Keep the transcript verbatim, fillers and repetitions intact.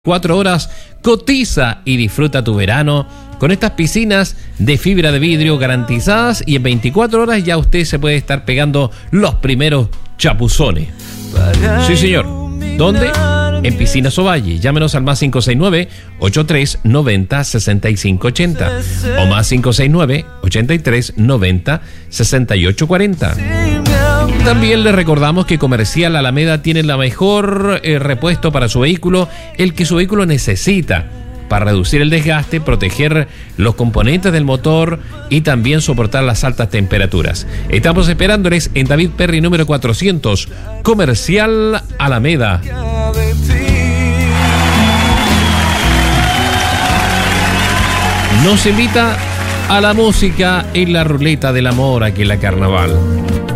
Cuatro horas, cotiza y disfruta tu verano con estas piscinas de fibra de vidrio garantizadas, y en veinticuatro horas ya usted se puede estar pegando los primeros chapuzones. Sí, señor. ¿Dónde? En Piscinas Ovalle. Llámenos al más cinco seis nueve, ochenta y tres, noventa, sesenta y cinco ochenta o más cinco seis nueve, ochenta y tres, noventa, sesenta y ocho cuarenta. También le recordamos que Comercial Alameda tiene la mejor eh, repuesto para su vehículo, el que su vehículo necesita, para reducir el desgaste, proteger los componentes del motor y también soportar las altas temperaturas. Estamos esperándoles en David Perry número cuatrocientos, Comercial Alameda. Nos invita a la música en la ruleta del amor aquí en la Carnaval.